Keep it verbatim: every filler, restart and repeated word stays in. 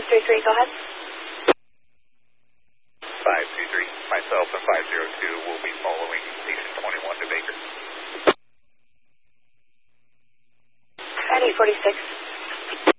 three three, go ahead. five two three, myself and five zero two will be following station twenty-one to Baker. At eight forty-six.